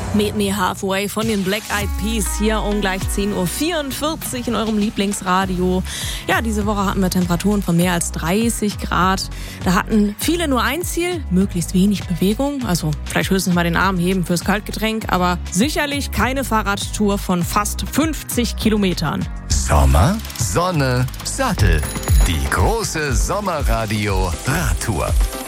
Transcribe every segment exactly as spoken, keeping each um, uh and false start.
Meet Me Halfway von den Black Eyed Peas hier um gleich zehn Uhr vierundvierzig in eurem Lieblingsradio. Ja, diese Woche hatten wir Temperaturen von mehr als dreißig Grad. Da hatten viele nur ein Ziel, möglichst wenig Bewegung. Also vielleicht höchstens mal den Arm heben fürs Kaltgetränk, aber sicherlich keine Fahrradtour von fast fünfzig Kilometern. Sommer, Sonne, Sattel. Die große Sommerradio-Radtour.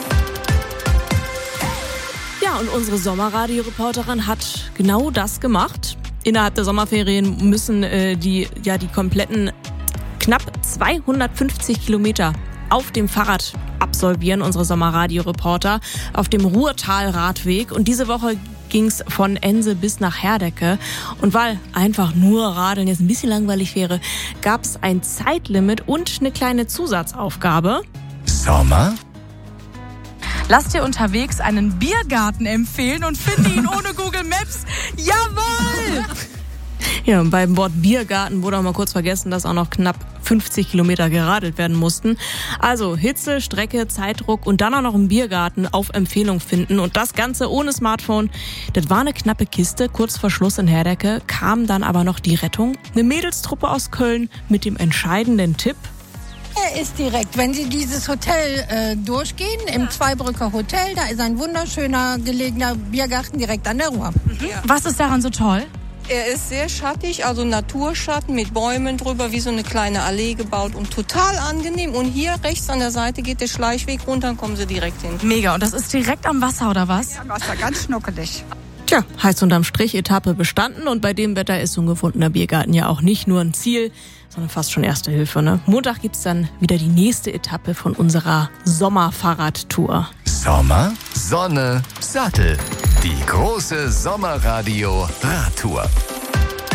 Ja, und unsere Sommerradio-Reporterin hat genau das gemacht. Innerhalb der Sommerferien müssen äh, die, ja, die kompletten knapp zweihundertfünfzig Kilometer auf dem Fahrrad absolvieren, unsere Sommerradio-Reporter, auf dem Ruhrtal-Radweg. Und diese Woche ging's von Ense bis nach Herdecke. Und weil einfach nur Radeln jetzt ein bisschen langweilig wäre, gab's ein Zeitlimit und eine kleine Zusatzaufgabe. Sommer? Lass dir unterwegs einen Biergarten empfehlen und finde ihn ohne Google Maps. Jawohl! Ja, und beim Wort Biergarten wurde auch mal kurz vergessen, dass auch noch knapp fünfzig Kilometer geradelt werden mussten. Also Hitze, Strecke, Zeitdruck und dann auch noch einen Biergarten auf Empfehlung finden. Und das Ganze ohne Smartphone. Das war eine knappe Kiste. Kurz vor Schluss in Herdecke kam dann aber noch die Rettung. Eine Mädelstruppe aus Köln mit dem entscheidenden Tipp. Er ist direkt, wenn Sie dieses Hotel äh, durchgehen, im Zweibrücker Hotel, da ist ein wunderschöner gelegener Biergarten direkt an der Ruhr. Mhm. Was ist daran so toll? Er ist sehr schattig, also Naturschatten mit Bäumen drüber, wie so eine kleine Allee gebaut und total angenehm. Und hier rechts an der Seite geht der Schleichweg runter, dann kommen Sie direkt hin. Mega, und das ist direkt am Wasser, oder was? Ja, am Wasser, ganz schnuckelig. Tja, heißt unterm Strich Etappe bestanden und bei dem Wetter ist so ein gefundener Biergarten ja auch nicht nur ein Ziel, sondern fast schon Erste Hilfe, ne? Montag gibt's dann wieder die nächste Etappe von unserer Sommerfahrradtour. Sommer, Sonne, Sattel. Die große Sommerradio-Radtour.